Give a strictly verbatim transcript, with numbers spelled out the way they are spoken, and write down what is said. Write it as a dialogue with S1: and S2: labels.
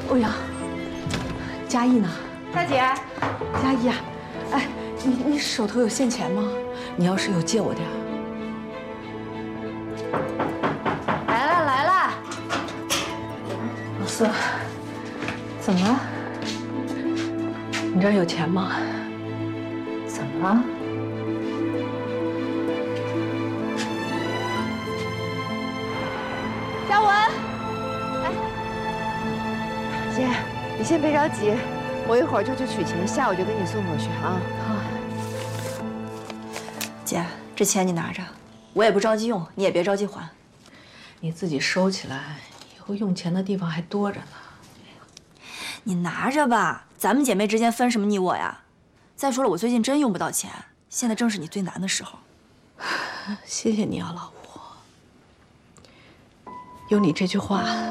S1: 欧阳，佳艺呢？
S2: 大姐，
S1: 佳艺啊，哎，你你手头有现钱吗？你要是有借我点儿。
S2: 来了来了，
S1: 老四，怎么了？你这儿有钱吗？
S2: 怎么了？嘉文，哎，姐，你先别着急，我一会儿就去取钱，下午就给你送过去啊。
S1: 好。
S3: 姐，这钱你拿着，我也不着急用，你也别着急还。
S1: 你自己收起来，以后用钱的地方还多着呢。
S3: 你拿着吧，咱们姐妹之间分什么你我呀？再说了，我最近真用不到钱，现在正是你最难的时候。
S1: 谢谢你啊，老婆。有你这句话，